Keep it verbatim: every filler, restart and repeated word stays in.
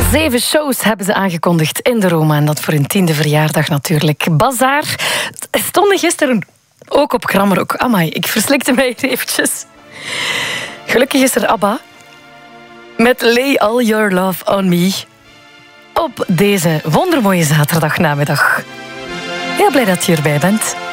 Zeven shows hebben ze aangekondigd in de Roma. En dat voor hun tiende verjaardag natuurlijk. Bazaar stonden gisteren ook op Grammerok. Amai, ik verslikte mij hier eventjes. Gelukkig is er ABBA met Lay All Your Love On Me op deze wondermooie zaterdagnamiddag. Heel blij dat je erbij bent.